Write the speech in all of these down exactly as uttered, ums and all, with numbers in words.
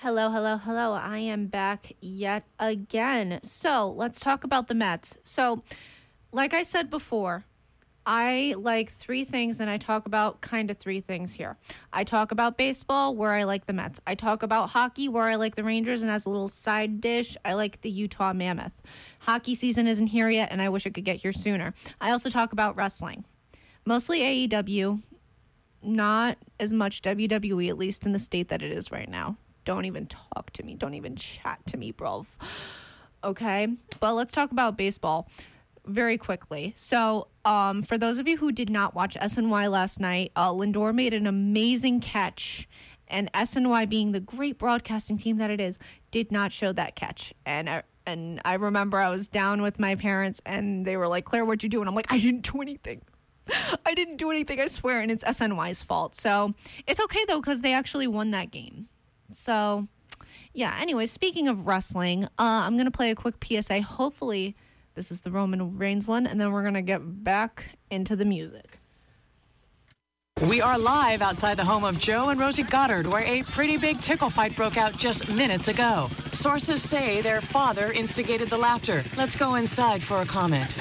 Hello, hello, hello. I am back yet again. So let's talk about the Mets. So, like I said before, I like three things, and I talk about kind of three things here. I talk about baseball, where I like the Mets. I talk about hockey, where I like the Rangers, and as a little side dish, I like the Utah Mammoth. Hockey season isn't here yet, and I wish it could get here sooner. I also talk about wrestling, mostly A E W, not as much W W E, at least in the state that it is right now. Don't even talk to me. Don't even chat to me, bro. Okay? But let's talk about baseball very quickly. So, um, for those of you who did not watch S N Y last night, uh, Lindor made an amazing catch. And S N Y, being the great broadcasting team that it is, did not show that catch. And I, and I remember I was down with my parents, and they were like, Claire, what'd you do? And I'm like, I didn't do anything. I didn't do anything, I swear. And it's S N Y's fault. So, it's okay, though, because they actually won that game. So, yeah, anyway, speaking of wrestling, uh, I'm going to play a quick P S A. Hopefully, this is the Roman Reigns one, and then we're going to get back into the music. We are live outside the home of Joe and Rosie Goddard, where a pretty big tickle fight broke out just minutes ago. Sources say their father instigated the laughter. Let's go inside for a comment.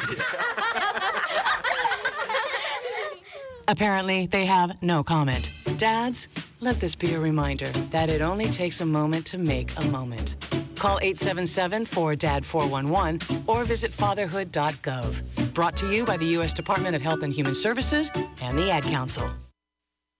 Apparently, they have no comment. Dads, let this be a reminder that it only takes a moment to make a moment. Call eight seven seven, four D A D, four one one or visit fatherhood dot gov. Brought to you by the U S Department of Health and Human Services and the Ad Council.